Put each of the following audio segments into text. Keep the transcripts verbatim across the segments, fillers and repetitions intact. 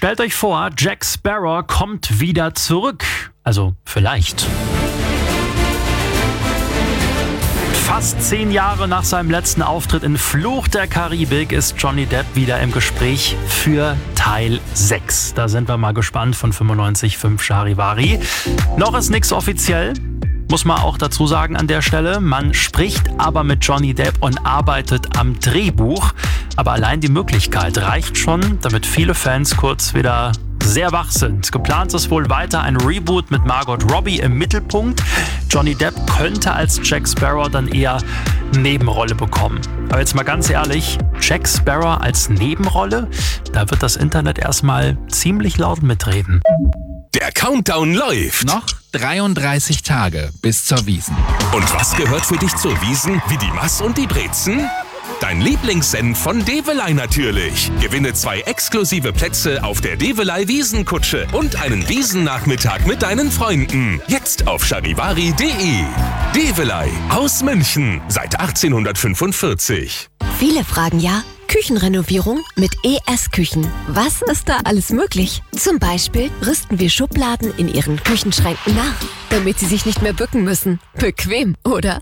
Stellt euch vor, Jack Sparrow kommt wieder zurück. Also vielleicht. Fast zehn Jahre nach seinem letzten Auftritt in Fluch der Karibik ist Johnny Depp wieder im Gespräch für Teil sechs. Da sind wir mal gespannt von fünfundneunzig Komma fünf Charivari. Noch ist nichts offiziell. Muss man auch dazu sagen an der Stelle, man spricht aber mit Johnny Depp und arbeitet am Drehbuch. Aber allein die Möglichkeit reicht schon, damit viele Fans kurz wieder sehr wach sind. Geplant ist wohl weiter ein Reboot mit Margot Robbie im Mittelpunkt. Johnny Depp könnte als Jack Sparrow dann eher Nebenrolle bekommen. Aber jetzt mal ganz ehrlich, Jack Sparrow als Nebenrolle, da wird das Internet erstmal ziemlich laut mitreden. Der Countdown läuft. Noch dreiunddreißig Tage bis zur Wiesn. Und was gehört für dich zur Wiesn? Wie die Mass und die Brezen? Dein Lieblingssenf von Develey natürlich. Gewinne zwei exklusive Plätze auf der Develey Wiesenkutsche und einen Wiesennachmittag mit deinen Freunden. Jetzt auf charivari punkt de. Develey aus München seit achtzehnhundertfünfundvierzig. Viele fragen ja, Küchenrenovierung mit E S-Küchen. Was ist da alles möglich? Zum Beispiel rüsten wir Schubladen in ihren Küchenschränken nach, damit sie sich nicht mehr bücken müssen. Bequem, oder?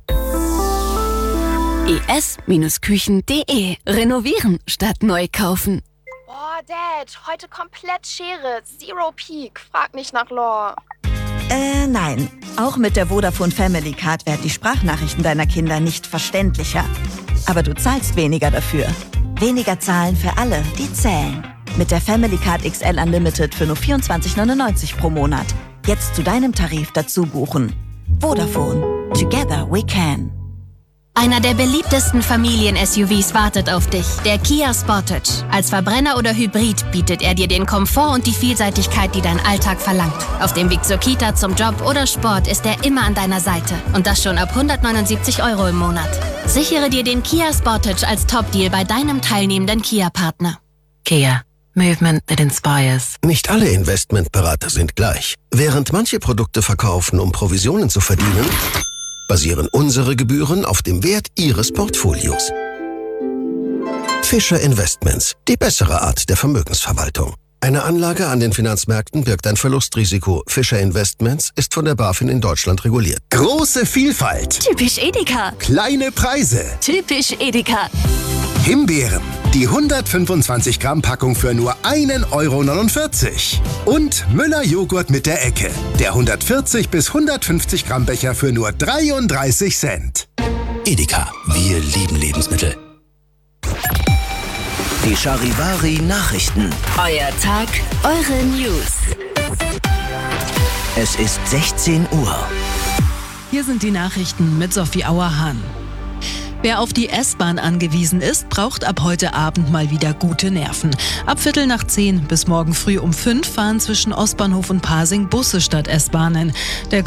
E S Küchen punkt de. Renovieren statt neu kaufen. Boah, Dad, heute komplett Schere. Zero Peak. Frag nicht nach Lore. Äh, nein. Auch mit der Vodafone Family Card werden die Sprachnachrichten deiner Kinder nicht verständlicher. Aber du zahlst weniger dafür. Weniger zahlen für alle, die zählen. Mit der Family Card X L Unlimited für nur vierundzwanzig neunundneunzig pro Monat. Jetzt zu deinem Tarif dazu buchen. Vodafone. Together we can. Einer der beliebtesten Familien-S U Vs wartet auf dich, der Kia Sportage. Als Verbrenner oder Hybrid bietet er dir den Komfort und die Vielseitigkeit, die dein Alltag verlangt. Auf dem Weg zur Kita, zum Job oder Sport ist er immer an deiner Seite. Und das schon ab hundertneunundsiebzig Euro im Monat. Sichere dir den Kia Sportage als Top-Deal bei deinem teilnehmenden Kia-Partner. Kia. Movement that inspires. Nicht alle Investmentberater sind gleich. Während manche Produkte verkaufen, um Provisionen zu verdienen, basieren unsere Gebühren auf dem Wert Ihres Portfolios. Fischer Investments, die bessere Art der Vermögensverwaltung. Eine Anlage an den Finanzmärkten birgt ein Verlustrisiko. Fischer Investments ist von der BaFin in Deutschland reguliert. Große Vielfalt. Typisch Edeka. Kleine Preise. Typisch Edeka. Himbeeren. Die hundertfünfundzwanzig Gramm Packung für nur ein Euro neunundvierzig. Und Müller Joghurt mit der Ecke. Der hundertvierzig bis hundertfünfzig Gramm Becher für nur dreiunddreißig Cent. Edeka. Wir lieben Lebensmittel. Die Charivari Nachrichten. Euer Tag, eure News. Es ist sechzehn Uhr. Hier sind die Nachrichten mit Sophie Auerhahn. Wer auf die S-Bahn angewiesen ist, braucht ab heute Abend mal wieder gute Nerven. Ab Viertel nach zehn bis morgen früh um fünf fahren zwischen Ostbahnhof und Pasing Busse statt S-Bahnen. Der